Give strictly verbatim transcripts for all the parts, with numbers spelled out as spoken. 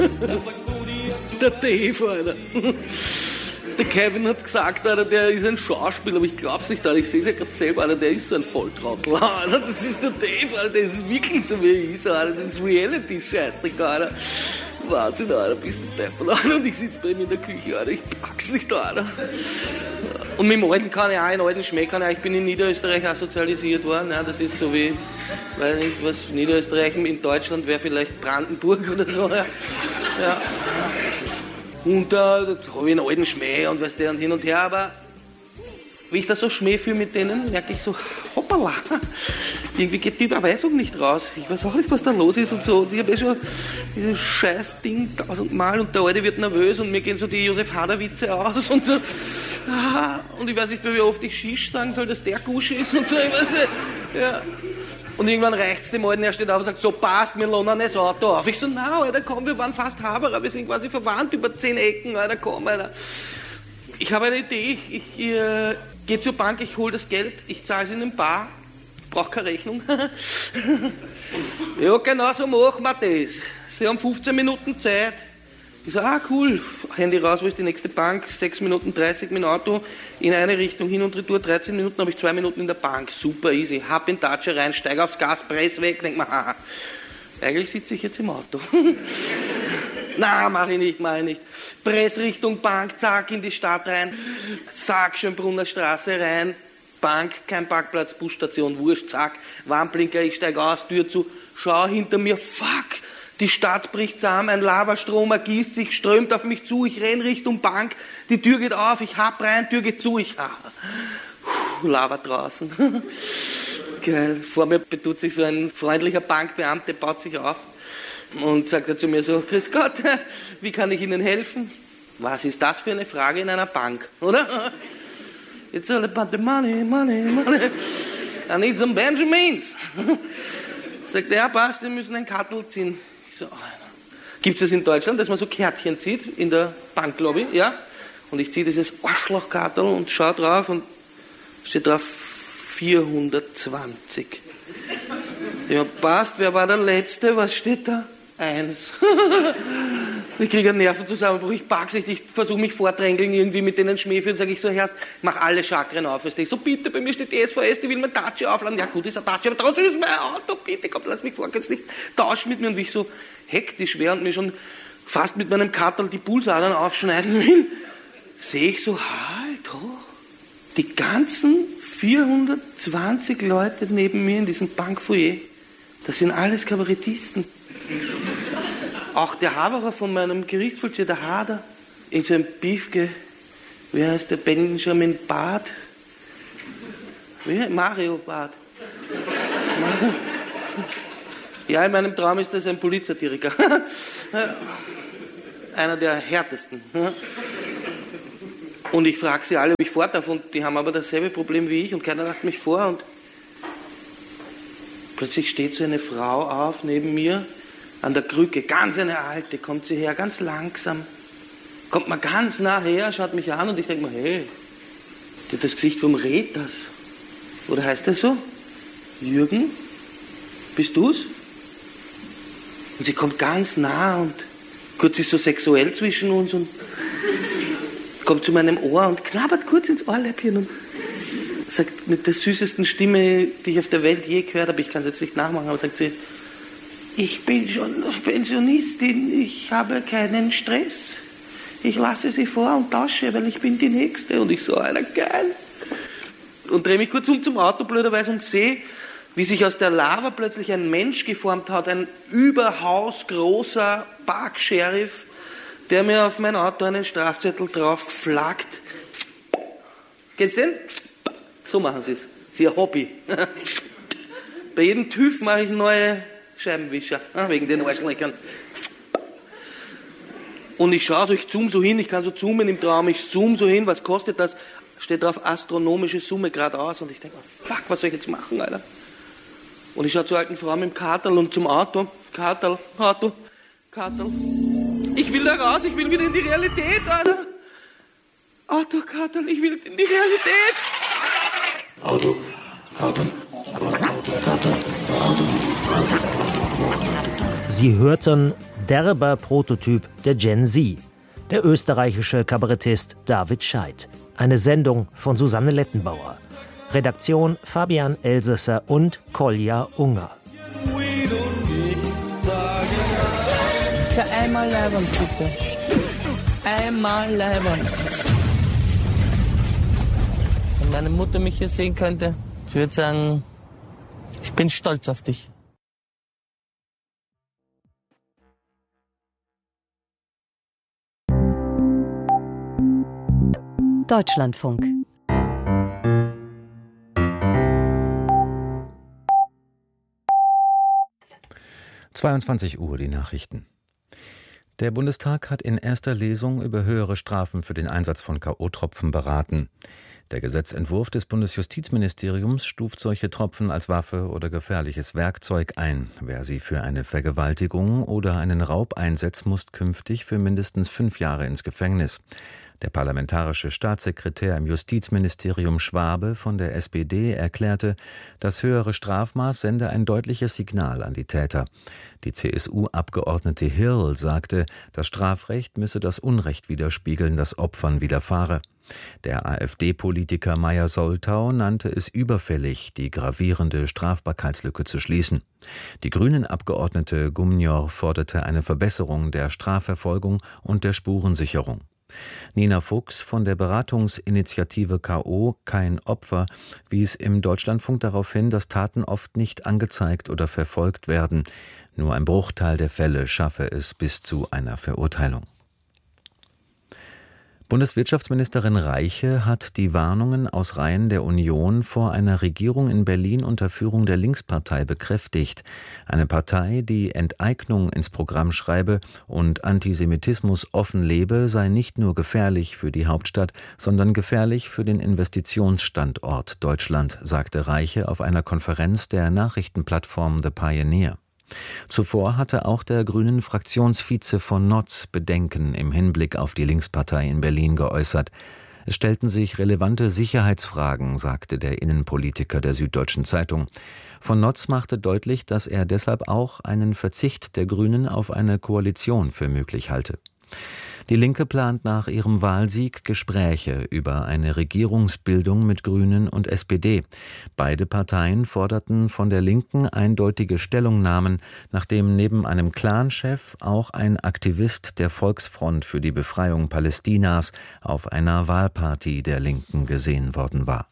Der Dave, Alter. Der Kevin hat gesagt, Alter, der ist ein Schauspieler, aber ich glaub's nicht, Alter. Ich sehe es ja gerade selber, Alter, der ist so ein Volltrottel. Alter, das ist der Dave, Alter, das ist wirklich so, wie er ist, Alter. Das ist Reality-Scheiß, Alter. Wahnsinn, Alter, bist du deppert, Alter. Und ich sitze bei ihm in der Küche, Alter, ich pack's nicht, Alter. Und mit dem Alten kann ich auch, in alten Schmäh kann ich auch. Ich bin in Niederösterreich auch sozialisiert worden. Ja, das ist so wie, weiß nicht, was Niederösterreich in Deutschland wäre vielleicht Brandenburg oder so. Ja. Ja. Und da, da habe ich einen alten Schmäh und weißt du, und hin und her, aber wie ich da so Schmäh fühle mit denen, merke ich so, hoppala, irgendwie geht die Überweisung nicht raus. Ich weiß auch nicht, was da los ist und so. Und ich habe ja schon dieses scheiß Ding tausendmal und der Alte wird nervös und mir gehen so die Josef Hader-Witze aus und so. Und ich weiß nicht, wie oft ich Shish sagen soll, dass der Gusch ist und so. Ich weiß nicht. Ja. Und irgendwann reicht's dem Alten, er steht auf und sagt, so passt, wir lohnen das Auto auf. Ich so, na, Alter, komm, wir waren fast Haberer, wir sind quasi verwandt über zehn Ecken, Alter, komm, Alter. Ich habe eine Idee, ich, ich äh, gehe zur Bank, ich hole das Geld, ich zahle es in den Bar, brauche keine Rechnung. Ja, genau so machen wir das. Sie haben fünfzehn Minuten Zeit. Ich so, ah, cool, Handy raus, wo ist die nächste Bank? sechs Minuten dreißig mit dem Auto, in eine Richtung, hin und retour, dreizehn Minuten, habe ich zwei Minuten in der Bank. Super easy. Hab in Tatsche rein, steige aufs Gas, press weg, denk mir, haha, eigentlich sitze ich jetzt im Auto. Na, mach ich nicht, mach ich nicht. Press Richtung Bank, zack, in die Stadt rein, zack, Schönbrunner Straße rein, Bank, kein Parkplatz, Busstation, wurscht, zack, Warnblinker, ich steige aus, Tür zu, schau hinter mir, fuck, die Stadt bricht zusammen, ein Lavastrom ergießt sich, strömt auf mich zu, ich renn Richtung Bank, die Tür geht auf, ich hab rein, Tür geht zu, ich ah, puh, Lava draußen. Geil. Vor mir betut sich so ein freundlicher Bankbeamter, baut sich auf und sagt er zu mir so, grüß Gott, wie kann ich Ihnen helfen? Was ist das für eine Frage in einer Bank, oder? It's all about the money, money, money. I need some Benjamins. Sagt er, ja, passt, Sie müssen ein Kartel ziehen. Ich so, gibt es das in Deutschland, dass man so Kärtchen zieht in der Banklobby? Ja. Und ich ziehe dieses Arschlochkartel und schaue drauf und steht drauf vierhundertzwanzig. Ja, passt, wer war der Letzte? Was steht da? Eins. Ich kriege einen Nervenzusammenbruch, ich pack's nicht, ich versuche mich vordrängeln irgendwie mit denen Schmäh führen, sage ich so, Herrst, mach alle Chakren auf. Ich so, bitte, bei mir steht D S V S, die will mein Tatschi aufladen. Ja gut, ist ein Tatschi, aber trotzdem ist mein Auto, bitte, komm, lass mich vor, kannst nicht tauschen mit mir. Und wie ich so hektisch wäre und mir schon fast mit meinem Kartel die Pulsadern aufschneiden will, sehe ich so, halt hoch, die ganzen vierhundertzwanzig Leute neben mir in diesem Bankfoyer, das sind alles Kabarettisten. Auch der Haberer von meinem Gerichtsvollzieher, der Hader, in so einem Biefke, wie heißt der, Benjamin Bart? Wie? Mario Bart. Ja, in meinem Traum ist das ein Polizatiriker. Einer der härtesten. Und ich frage sie alle, ob ich fort darf, und die haben aber dasselbe Problem wie ich und keiner lässt mich vor. Und plötzlich steht so eine Frau auf neben mir, an der Krücke, ganz eine alte, kommt sie her, ganz langsam, kommt mal ganz nah her, schaut mich an und ich denke mir, hey, die hat das Gesicht vom Retas. Oder heißt das so? Jürgen, bist du's? Und sie kommt ganz nah und kurz ist so sexuell zwischen uns und kommt zu meinem Ohr und knabbert kurz ins Ohrläppchen und sagt mit der süßesten Stimme, die ich auf der Welt je gehört habe, ich kann es jetzt nicht nachmachen, aber sagt sie, ich bin schon Pensionistin, ich habe keinen Stress. Ich lasse sie vor und tausche, weil ich bin die Nächste. Und ich so, Alter, geil. Und drehe mich kurz um zum Auto, blöderweise, und sehe, wie sich aus der Lava plötzlich ein Mensch geformt hat, ein überhausgroßer Park-Sheriff, der mir auf mein Auto einen Strafzettel drauf flaggt. Kennst du den? So machen sie es. Das ist ihr Hobby. Bei jedem TÜV mache ich neue Scheibenwischer, wegen den Arschlöchern. Und ich schaue so, ich zoome so hin, ich kann so zoomen im Traum, ich zoome so hin, was kostet das? Steht drauf astronomische Summe geradeaus und ich denke, fuck, was soll ich jetzt machen, Alter? Und ich schaue zur alten Frau mit dem Kartel und zum Auto, Kartel, Auto, Kartel. Ich will da raus, ich will wieder in die Realität, Alter. Auto, Kartel, ich will in die Realität. Auto, Kartel, Auto, Kartel, Auto. Sie hörten derber Prototyp der Gen Z. Der österreichische Kabarettist David Scheidt. Eine Sendung von Susanne Lettenbauer. Redaktion Fabian Elsässer und Kolja Unger. Ja, einmal leibern, bitte. Einmal leibern. Wenn meine Mutter mich hier sehen könnte, ich würde sagen, ich bin stolz auf dich. Deutschlandfunk. zweiundzwanzig Uhr, die Nachrichten. Der Bundestag hat in erster Lesung über höhere Strafen für den Einsatz von K O-Tropfen beraten. Der Gesetzentwurf des Bundesjustizministeriums stuft solche Tropfen als Waffe oder gefährliches Werkzeug ein. Wer sie für eine Vergewaltigung oder einen Raub einsetzt, muss künftig für mindestens fünf Jahre ins Gefängnis. Der parlamentarische Staatssekretär im Justizministerium Schwabe von der S P D erklärte, das höhere Strafmaß sende ein deutliches Signal an die Täter. Die C S U-Abgeordnete Hirl sagte, das Strafrecht müsse das Unrecht widerspiegeln, das Opfern widerfahre. Der AfD-Politiker Meyer-Soltau nannte es überfällig, die gravierende Strafbarkeitslücke zu schließen. Die Grünen-Abgeordnete Gumnior forderte eine Verbesserung der Strafverfolgung und der Spurensicherung. Nina Fuchs von der Beratungsinitiative K O Kein Opfer wies im Deutschlandfunk darauf hin, dass Taten oft nicht angezeigt oder verfolgt werden. Nur ein Bruchteil der Fälle schaffe es bis zu einer Verurteilung. Bundeswirtschaftsministerin Reiche hat die Warnungen aus Reihen der Union vor einer Regierung in Berlin unter Führung der Linkspartei bekräftigt. Eine Partei, die Enteignung ins Programm schreibe und Antisemitismus offen lebe, sei nicht nur gefährlich für die Hauptstadt, sondern gefährlich für den Investitionsstandort Deutschland, sagte Reiche auf einer Konferenz der Nachrichtenplattform The Pioneer. Zuvor hatte auch der grünen Fraktionsvize von Notz Bedenken im Hinblick auf die Linkspartei in Berlin geäußert. Es stellten sich relevante Sicherheitsfragen, sagte der Innenpolitiker der Süddeutschen Zeitung. Von Notz machte deutlich, dass er deshalb auch einen Verzicht der Grünen auf eine Koalition für möglich halte. Die Linke plant nach ihrem Wahlsieg Gespräche über eine Regierungsbildung mit Grünen und S P D. Beide Parteien forderten von der Linken eindeutige Stellungnahmen, nachdem neben einem Clanchef auch ein Aktivist der Volksfront für die Befreiung Palästinas auf einer Wahlparty der Linken gesehen worden war.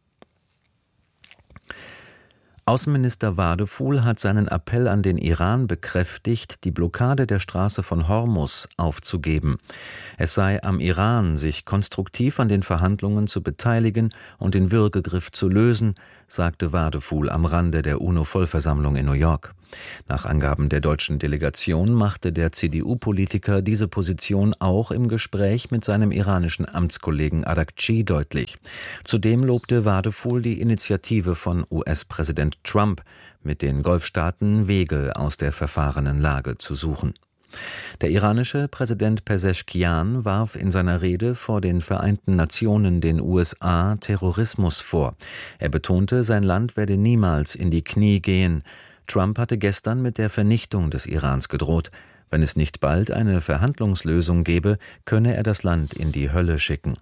Außenminister Wadefuhl hat seinen Appell an den Iran bekräftigt, die Blockade der Straße von Hormuz aufzugeben. Es sei am Iran, sich konstruktiv an den Verhandlungen zu beteiligen und den Würgegriff zu lösen, sagte Wadefuhl am Rande der UNO-Vollversammlung in New York. Nach Angaben der deutschen Delegation machte der C D U-Politiker diese Position auch im Gespräch mit seinem iranischen Amtskollegen Araghchi deutlich. Zudem lobte Wadefuhl die Initiative von U S-Präsident Trump, mit den Golfstaaten Wege aus der verfahrenen Lage zu suchen. Der iranische Präsident Pezeshkian warf in seiner Rede vor den Vereinten Nationen den U S A Terrorismus vor. Er betonte, sein Land werde niemals in die Knie gehen. Trump hatte gestern mit der Vernichtung des Irans gedroht. Wenn es nicht bald eine Verhandlungslösung gebe, könne er das Land in die Hölle schicken.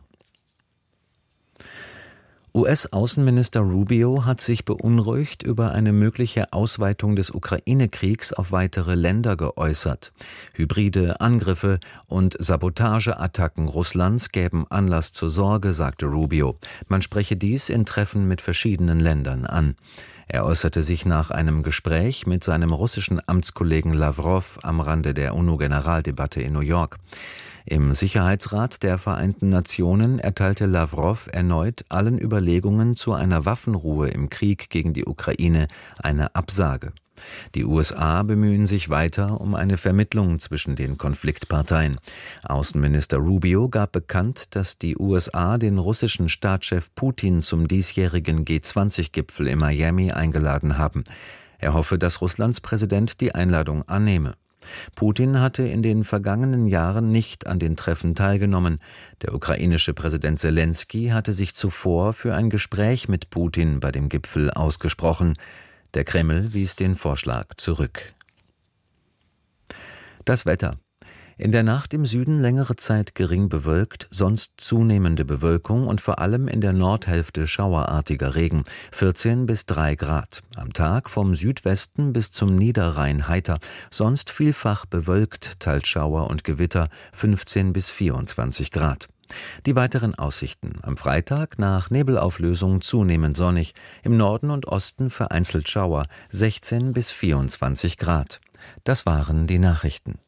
U S-Außenminister Rubio hat sich beunruhigt über eine mögliche Ausweitung des Ukraine-Kriegs auf weitere Länder geäußert. Hybride Angriffe und Sabotageattacken Russlands gäben Anlass zur Sorge, sagte Rubio. Man spreche dies in Treffen mit verschiedenen Ländern an. Er äußerte sich nach einem Gespräch mit seinem russischen Amtskollegen Lawrow am Rande der UNO-Generaldebatte in New York. Im Sicherheitsrat der Vereinten Nationen erteilte Lawrow erneut allen Überlegungen zu einer Waffenruhe im Krieg gegen die Ukraine eine Absage. Die U S A bemühen sich weiter um eine Vermittlung zwischen den Konfliktparteien. Außenminister Rubio gab bekannt, dass die U S A den russischen Staatschef Putin zum diesjährigen G zwanzig Gipfel in Miami eingeladen haben. Er hoffe, dass Russlands Präsident die Einladung annehme. Putin hatte in den vergangenen Jahren nicht an den Treffen teilgenommen. Der ukrainische Präsident Selensky hatte sich zuvor für ein Gespräch mit Putin bei dem Gipfel ausgesprochen. Der Kreml wies den Vorschlag zurück. Das Wetter. In der Nacht im Süden längere Zeit gering bewölkt, sonst zunehmende Bewölkung und vor allem in der Nordhälfte schauerartiger Regen, vierzehn bis drei Grad. Am Tag vom Südwesten bis zum Niederrhein heiter, sonst vielfach bewölkt, teils Schauer und Gewitter, fünfzehn bis vierundzwanzig Grad. Die weiteren Aussichten. Am Freitag nach Nebelauflösung zunehmend sonnig, im Norden und Osten vereinzelt Schauer, sechzehn bis vierundzwanzig Grad. Das waren die Nachrichten.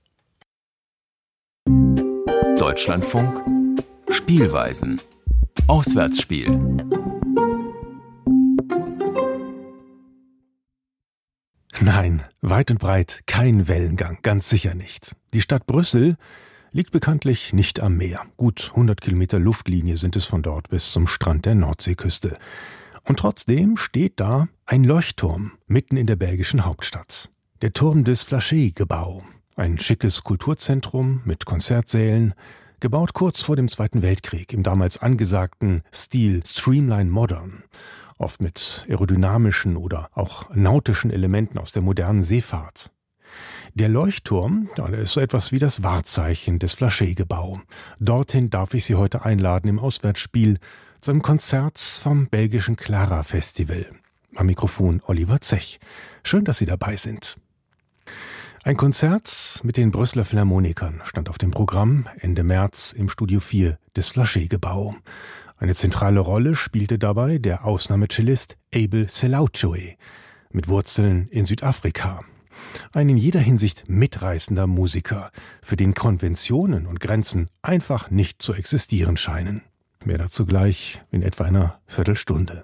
Deutschlandfunk Spielweisen. Auswärtsspiel. Nein, weit und breit kein Wellengang, ganz sicher nicht. Die Stadt Brüssel liegt bekanntlich nicht am Meer. Gut hundert Kilometer Luftlinie sind es von dort bis zum Strand der Nordseeküste. Und trotzdem steht da ein Leuchtturm mitten in der belgischen Hauptstadt. Der Turm des Flachet-Gebouw. Ein schickes Kulturzentrum mit Konzertsälen, gebaut kurz vor dem Zweiten Weltkrieg im damals angesagten Stil Streamline Modern, oft mit aerodynamischen oder auch nautischen Elementen aus der modernen Seefahrt. Der Leuchtturm, der ist so etwas wie das Wahrzeichen des Flachet-Gebouw. Dorthin darf ich Sie heute einladen im Auswärtsspiel zu einem Konzert vom belgischen Clara Festival. Am Mikrofon Oliver Zech. Schön, dass Sie dabei sind. Ein Konzert mit den Brüsseler Philharmonikern stand auf dem Programm Ende März im Studio vier des Flachet-Gebouw. Eine zentrale Rolle spielte dabei der Ausnahmecellist Abel Selauchoe mit Wurzeln in Südafrika. Ein in jeder Hinsicht mitreißender Musiker, für den Konventionen und Grenzen einfach nicht zu existieren scheinen. Mehr dazu gleich in etwa einer Viertelstunde.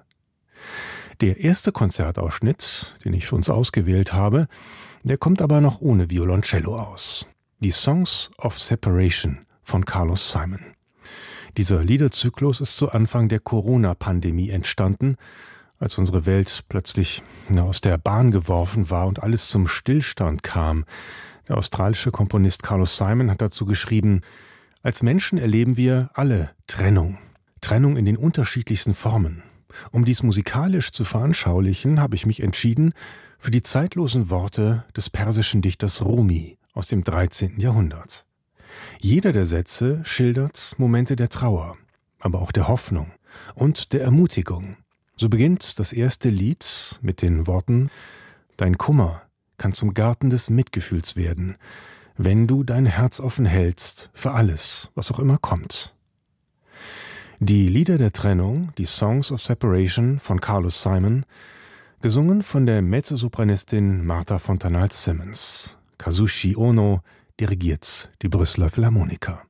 Der erste Konzertausschnitt, den ich für uns ausgewählt habe, der kommt aber noch ohne Violoncello aus. Die Songs of Separation von Carlos Simon. Dieser Liederzyklus ist zu Anfang der Corona-Pandemie entstanden, als unsere Welt plötzlich aus der Bahn geworfen war und alles zum Stillstand kam. Der australische Komponist Carlos Simon hat dazu geschrieben: Als Menschen erleben wir alle Trennung. Trennung in den unterschiedlichsten Formen. Um dies musikalisch zu veranschaulichen, habe ich mich entschieden für die zeitlosen Worte des persischen Dichters Rumi aus dem dreizehnten Jahrhundert. Jeder der Sätze schildert Momente der Trauer, aber auch der Hoffnung und der Ermutigung. So beginnt das erste Lied mit den Worten: Dein Kummer kann zum Garten des Mitgefühls werden, wenn du dein Herz offen hältst für alles, was auch immer kommt. Die Lieder der Trennung, die Songs of Separation von Carlos Simon, gesungen von der Mezzosopranistin Martha Fontanals Simmons. Kazushi Ono dirigiert die Brüsseler Philharmoniker.